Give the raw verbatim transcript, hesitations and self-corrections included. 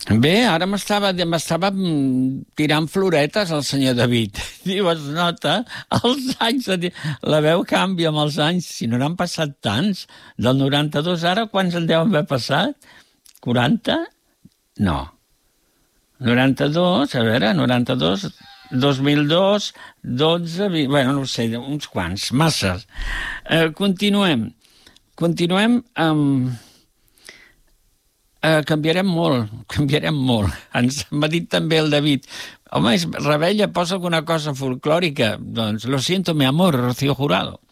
Bé, ara m'estava m'estava tirant floretes el senyor David. Diu, es nota els anys, la veu canvia amb els anys, si no n'han passat tants. Del noranta-dos ara, quants en deuen haver passat? quaranta? No. noranta-dos, a veure, noranta-dos, dos mil dos, dotze, vint, bueno, no ho sé, uns quants, masses. Eh, continuem. Continuem amb... Eh, canviarem molt, canviarem molt. Ens m'ha dit també el David. Home, Rebella, posa alguna cosa folclòrica. Doncs, lo siento, mi amor, Rocío Jurado.